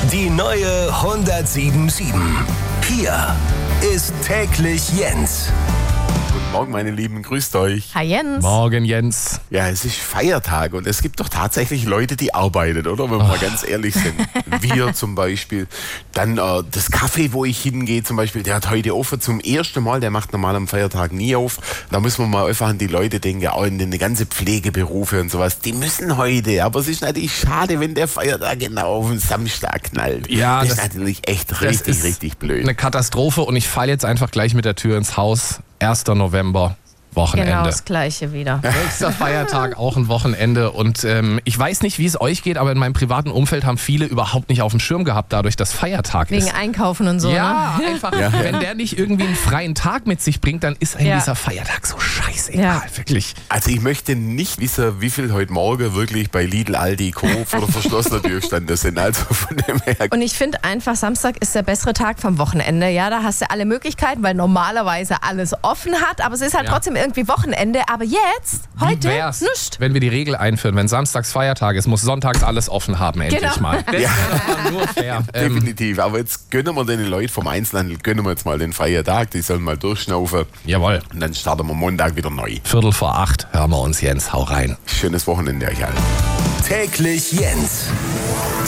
Die neue 107.7. Hier ist täglich Jens. Guten Morgen, meine Lieben, grüßt euch. Hi Jens. Morgen, Jens. Ja, es ist Feiertag und es gibt doch tatsächlich Leute, die arbeiten, oder? Wenn wir mal ganz ehrlich sind. Wir zum Beispiel. Dann das Café, wo ich hingehe zum Beispiel, der hat heute offen zum ersten Mal. Der macht normal am Feiertag nie auf. Da müssen wir mal einfach an die Leute denken, auch in den ganzen Pflegeberufe und sowas. Die müssen heute. Aber es ist natürlich schade, wenn der Feiertag genau auf den Samstag knallt. Ja, das ist natürlich echt richtig blöd. Eine Katastrophe und ich falle jetzt einfach gleich mit der Tür ins Haus. 1. November, Wochenende. Genau das Gleiche wieder. Nächster Feiertag, auch ein Wochenende. Und ich weiß nicht, wie es euch geht, aber in meinem privaten Umfeld haben viele überhaupt nicht auf dem Schirm gehabt, dadurch, dass Feiertag Wegen ist. Einkaufen und so, Ja, ne? einfach, wenn der nicht irgendwie einen freien Tag mit sich bringt, dann ist einem dieser Feiertag so scheißegal, wirklich. Also ich möchte nicht wissen, wie viel heute Morgen wirklich bei Lidl, Aldi, Coop vor verschlossener Tür standen sind. Also von dem her. Und ich finde einfach, Samstag ist der bessere Tag vom Wochenende. Ja, da hast du alle Möglichkeiten, weil normalerweise alles offen hat. Aber es ist halt trotzdem irgendwie Wochenende. Aber jetzt, heute, nichts. Wenn wir die Regel einführen, wenn samstags Feiertag ist, muss sonntags alles offen haben, endlich mal. Das wäre doch mal nur fair. Definitiv. Aber jetzt gönnen wir den Leuten vom Einzelhandel, gönnen wir jetzt mal den freien Tag. Die sollen mal durchschnaufen. Jawohl. Und dann starten wir Montag wieder neu. 7:45 hören wir uns, Jens. Hau rein. Schönes Wochenende euch allen. Täglich Jens.